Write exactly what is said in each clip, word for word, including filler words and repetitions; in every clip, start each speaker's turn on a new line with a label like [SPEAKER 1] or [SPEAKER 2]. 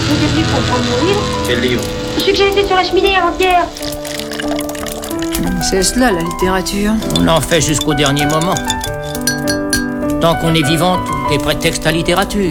[SPEAKER 1] Vous êtes venu pour prendre mon livre?
[SPEAKER 2] Quel livre?
[SPEAKER 1] Celui que j'ai laissé sur la cheminée avant-hier.
[SPEAKER 3] C'est cela, la littérature.
[SPEAKER 4] On en fait jusqu'au dernier moment. Tant qu'on est vivant, tout est prétexte à littérature.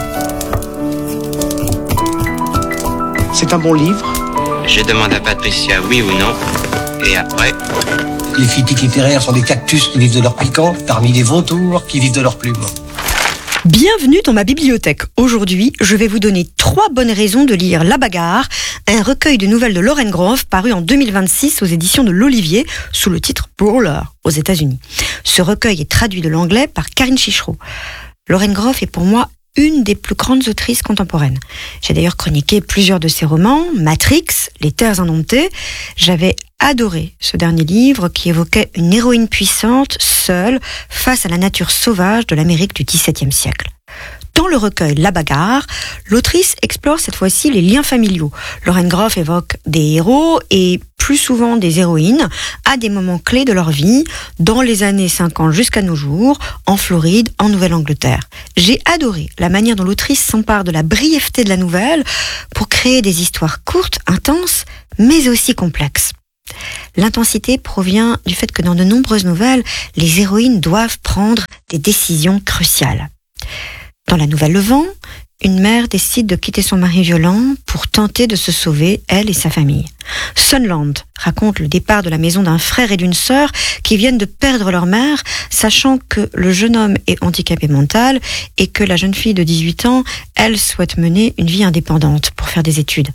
[SPEAKER 5] C'est un bon livre.
[SPEAKER 2] Je demande à Patricia oui ou non. Et après...
[SPEAKER 6] Les critiques littéraires sont des cactus qui vivent de leur piquant, parmi les vautours qui vivent de leurs plumes.
[SPEAKER 7] Bienvenue dans ma bibliothèque. Aujourd'hui, je vais vous donner trois bonnes raisons de lire La Bagarre, un recueil de nouvelles de Lauren Groff paru en deux mille vingt-six aux éditions de l'Olivier sous le titre Brawler aux États-Unis. Ce recueil est traduit de l'anglais par Karine Chichereau. Lauren Groff est pour moi une des plus grandes autrices contemporaines. J'ai d'ailleurs chroniqué plusieurs de ses romans, Matrix, Les Terres Indomptées. J'avais adoré ce dernier livre qui évoquait une héroïne puissante, seule, face à la nature sauvage de l'Amérique du dix-septième siècle. Dans le recueil La Bagarre, l'autrice explore cette fois-ci les liens familiaux. Lauren Groff évoque des héros et plus souvent des héroïnes à des moments clés de leur vie, dans les années cinquante jusqu'à nos jours, en Floride, en Nouvelle-Angleterre. J'ai adoré la manière dont l'autrice s'empare de la brièveté de la nouvelle pour créer des histoires courtes, intenses, mais aussi complexes. L'intensité provient du fait que dans de nombreuses nouvelles, les héroïnes doivent prendre des décisions cruciales. Dans la nouvelle Le Vent, une mère décide de quitter son mari violent pour tenter de se sauver, elle et sa famille. Sunland raconte le départ de la maison d'un frère et d'une sœur qui viennent de perdre leur mère, sachant que le jeune homme est handicapé mental et que la jeune fille de dix-huit ans, elle souhaite mener une vie indépendante pour faire des études.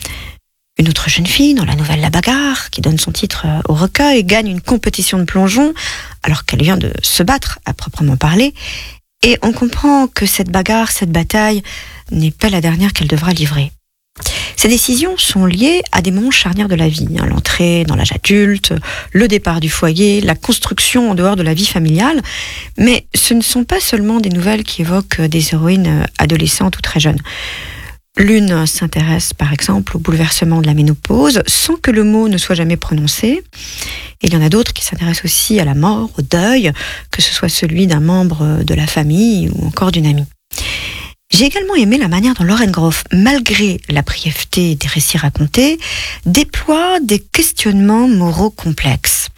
[SPEAKER 7] Une autre jeune fille, dans la nouvelle La Bagarre, qui donne son titre au recueil, gagne une compétition de plongeon, alors qu'elle vient de se battre, à proprement parler. Et on comprend que cette bagarre, cette bataille, n'est pas la dernière qu'elle devra livrer. Ces décisions sont liées à des moments charnières de la vie, hein, l'entrée dans l'âge adulte, le départ du foyer, la construction en dehors de la vie familiale. Mais ce ne sont pas seulement des nouvelles qui évoquent des héroïnes adolescentes ou très jeunes. L'une s'intéresse par exemple au bouleversement de la ménopause sans que le mot ne soit jamais prononcé. Et il y en a d'autres qui s'intéressent aussi à la mort, au deuil, que ce soit celui d'un membre de la famille ou encore d'une amie. J'ai également aimé la manière dont Lauren Groff, malgré la brièveté des récits racontés, déploie des questionnements moraux complexes.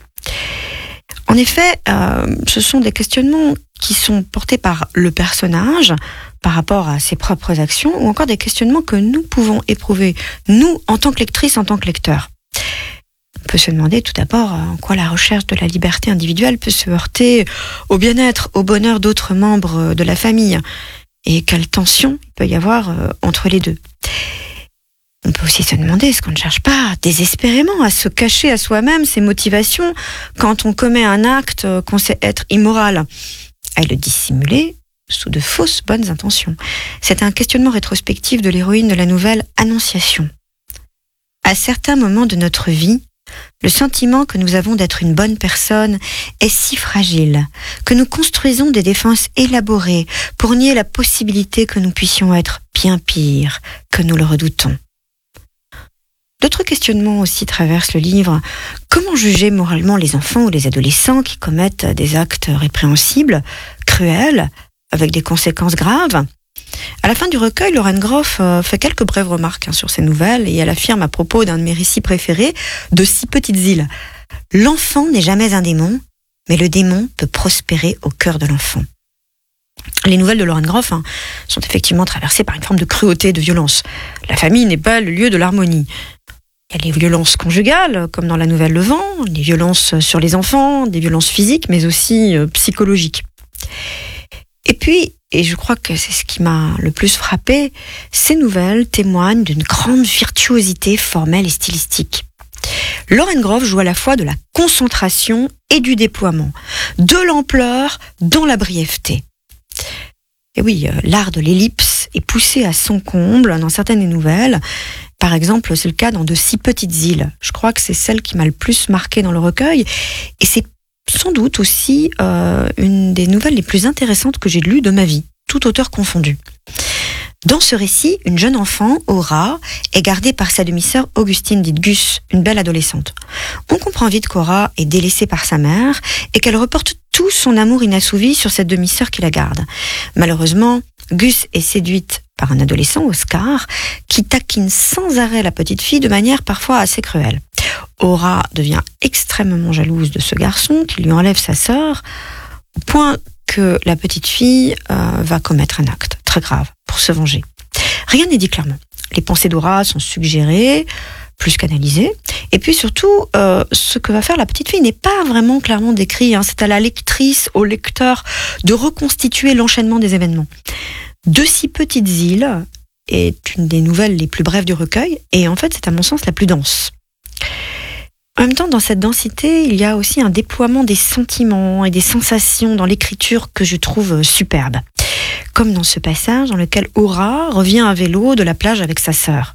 [SPEAKER 7] En effet, euh, ce sont des questionnements qui sont portés par le personnage par rapport à ses propres actions ou encore des questionnements que nous pouvons éprouver, nous, en tant que lectrices, en tant que lecteurs. On peut se demander tout d'abord en quoi la recherche de la liberté individuelle peut se heurter au bien-être, au bonheur d'autres membres de la famille et quelle tension il peut y avoir entre les deux. On peut aussi se demander, est-ce qu'on ne cherche pas désespérément à se cacher à soi-même ses motivations quand on commet un acte qu'on sait être immoral, à le dissimuler sous de fausses bonnes intentions. C'est un questionnement rétrospectif de l'héroïne de la nouvelle Annonciation. À certains moments de notre vie, le sentiment que nous avons d'être une bonne personne est si fragile que nous construisons des défenses élaborées pour nier la possibilité que nous puissions être bien pire que nous le redoutons. D'autres questionnements aussi traversent le livre. Comment juger moralement les enfants ou les adolescents qui commettent des actes répréhensibles, cruels, avec des conséquences graves? À la fin du recueil, Lauren Groff fait quelques brèves remarques hein, sur ces nouvelles et elle affirme à propos d'un de mes récits préférés, de Six petites îles. L'enfant n'est jamais un démon, mais le démon peut prospérer au cœur de l'enfant. Les nouvelles de Lauren Groff hein, sont effectivement traversées par une forme de cruauté, de violence. La famille n'est pas le lieu de l'harmonie. Il y a les violences conjugales, comme dans la nouvelle Le Vent, les violences sur les enfants, des violences physiques, mais aussi euh, psychologiques. Et puis, et je crois que c'est ce qui m'a le plus frappé, ces nouvelles témoignent d'une grande virtuosité formelle et stylistique. Lauren Groff joue à la fois de la concentration et du déploiement, de l'ampleur dans la brièveté. Et oui, l'art de l'ellipse est poussé à son comble dans certaines des nouvelles. Par exemple, c'est le cas dans De Six petites îles. Je crois que c'est celle qui m'a le plus marqué dans le recueil. Et c'est sans doute aussi euh, une des nouvelles les plus intéressantes que j'ai lues de ma vie, tout auteur confondu. Dans ce récit, une jeune enfant, Aura, est gardée par sa demi-sœur Augustine, dite Gus, une belle adolescente. On comprend vite qu'Aura est délaissée par sa mère et qu'elle reporte tout son amour inassouvi sur cette demi-sœur qui la garde. Malheureusement, Gus est séduite par un adolescent, Oscar, qui taquine sans arrêt la petite fille de manière parfois assez cruelle. Aura devient extrêmement jalouse de ce garçon qui lui enlève sa sœur, au point que la petite fille euh, va commettre un acte très grave pour se venger. Rien n'est dit clairement. Les pensées d'Aura sont suggérées, plus qu'analysées, et puis surtout, euh, ce que va faire la petite fille n'est pas vraiment clairement décrit. Hein. C'est à la lectrice, au lecteur, de reconstituer l'enchaînement des événements. De si petites îles est une des nouvelles les plus brèves du recueil, et en fait, c'est à mon sens la plus dense. En même temps, dans cette densité, il y a aussi un déploiement des sentiments et des sensations dans l'écriture que je trouve superbe. Comme dans ce passage dans lequel Aura revient à vélo de la plage avec sa sœur.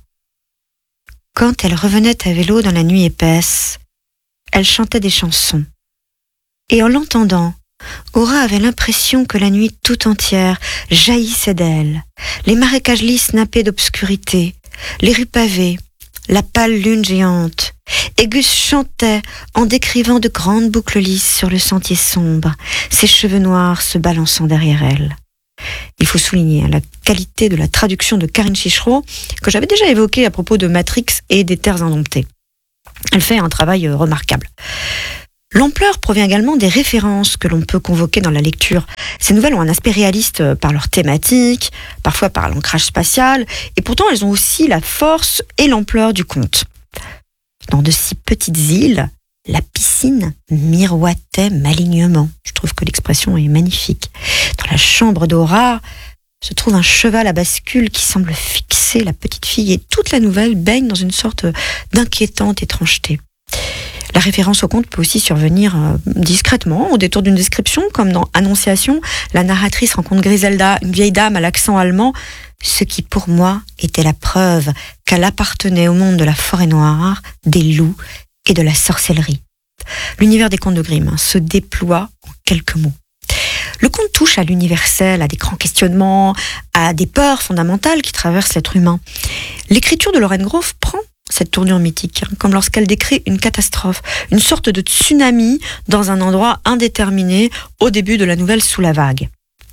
[SPEAKER 7] Quand elle revenait à vélo dans la nuit épaisse, elle chantait des chansons. Et en l'entendant, Aura avait l'impression que la nuit tout entière jaillissait d'elle. Les marécages lisses nappés d'obscurité, les rues pavées, la pâle lune géante. Et Gus chantait en décrivant de grandes boucles lisses sur le sentier sombre, ses cheveux noirs se balançant derrière elle. Il faut souligner la qualité de la traduction de Karine Chichereau, que j'avais déjà évoquée à propos de Matrix et des Terres indomptées. Elle fait un travail remarquable. L'ampleur provient également des références que l'on peut convoquer dans la lecture. Ces nouvelles ont un aspect réaliste par leur thématique, parfois par l'ancrage spatial, et pourtant elles ont aussi la force et l'ampleur du conte. Dans de si petites îles, la piscine miroitait malignement. Je trouve que l'expression est magnifique. Dans la chambre d'Aura se trouve un cheval à bascule qui semble fixer la petite fille, et toute la nouvelle baigne dans une sorte d'inquiétante étrangeté. La référence au conte peut aussi survenir euh, discrètement, au détour d'une description, comme dans Annonciation, la narratrice rencontre Griselda, une vieille dame à l'accent allemand, ce qui pour moi était la preuve qu'elle appartenait au monde de la forêt noire, des loups et de la sorcellerie. L'univers des contes de Grimm hein, se déploie en quelques mots. Le conte touche à l'universel, à des grands questionnements, à des peurs fondamentales qui traversent l'être humain. L'écriture de Lauren Groff prend cette tournure mythique, hein, comme lorsqu'elle décrit une catastrophe, une sorte de tsunami dans un endroit indéterminé au début de la nouvelle Sous la vague.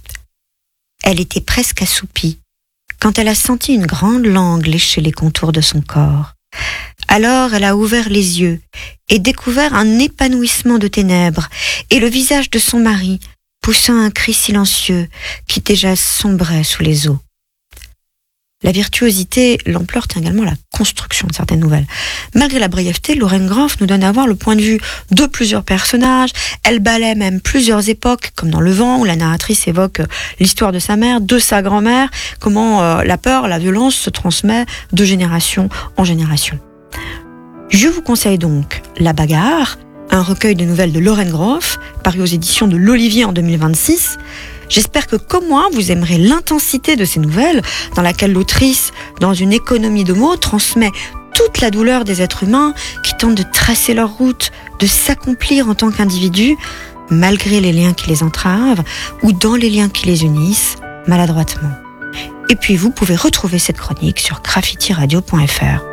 [SPEAKER 7] Elle était presque assoupie quand elle a senti une grande langue lécher les contours de son corps. Alors elle a ouvert les yeux et découvert un épanouissement de ténèbres et le visage de son mari poussant un cri silencieux qui déjà sombrait sous les eaux. La virtuosité, l'ampleur tient également à la construction de certaines nouvelles. Malgré la brièveté, Lauren Groff nous donne à voir le point de vue de plusieurs personnages. Elle balaie même plusieurs époques, comme dans Le Vent, où la narratrice évoque l'histoire de sa mère, de sa grand-mère, comment euh, la peur, la violence se transmet de génération en génération. Je vous conseille donc La Bagarre, un recueil de nouvelles de Lauren Groff, paru aux éditions de l'Olivier en deux mille vingt-six. J'espère que, comme moi, vous aimerez l'intensité de ces nouvelles, dans laquelle l'autrice, dans une économie de mots, transmet toute la douleur des êtres humains qui tentent de tracer leur route, de s'accomplir en tant qu'individus, malgré les liens qui les entravent, ou dans les liens qui les unissent, maladroitement. Et puis vous pouvez retrouver cette chronique sur graffiti radio point f r.